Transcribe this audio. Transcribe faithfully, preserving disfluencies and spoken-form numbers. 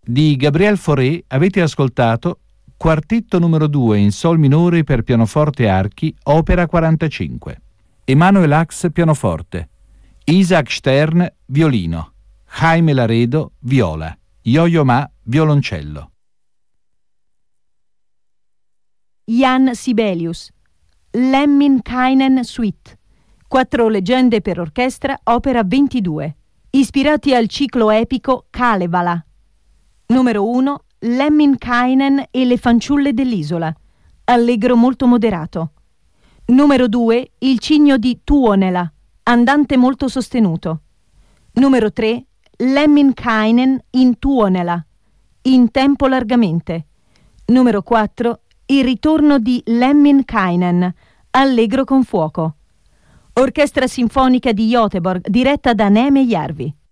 Di Gabriel Fauré avete ascoltato Quartetto numero due in sol minore per pianoforte e archi, opera quarantacinque. Emanuel Ax pianoforte, Isaac Stern violino, Jaime Laredo viola, Yo-Yo Ma violoncello. Jan Sibelius, Lemminkainen Suite, quattro leggende per orchestra, opera ventidue, ispirati al ciclo epico Kalevala. Numero uno, Lemminkainen e le fanciulle dell'isola, allegro molto moderato. Numero due, Il cigno di Tuonela, andante molto sostenuto. Numero tre, Lemminkainen in Tuonela, in tempo largamente. Numero quattro, Il ritorno di Lemminkainen, allegro con fuoco. Orchestra sinfonica di Göteborg diretta da Neeme Järvi.